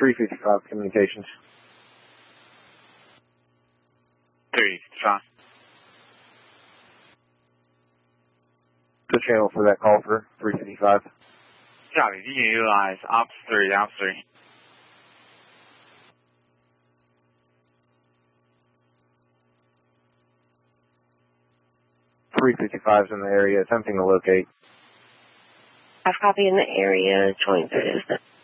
355 communications. 355. The channel for that call for 355. Copy. You can utilize Ops 3, Ops 3. .355's in the area attempting to locate. I've copy in the area, joint 30.